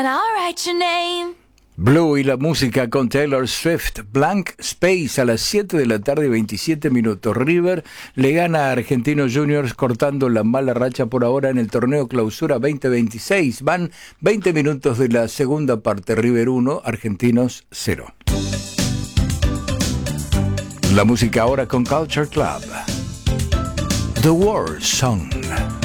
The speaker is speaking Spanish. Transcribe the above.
I'll write your name. Blue y la música con Taylor Swift. Blank Space a las 7 de la tarde y 27 minutos. River le gana a Argentinos Juniors cortando la mala racha por ahora en el torneo Clausura 2026. Van 20 minutos de la segunda parte. River 1, Argentinos 0. La música ahora con Culture Club. The War Song.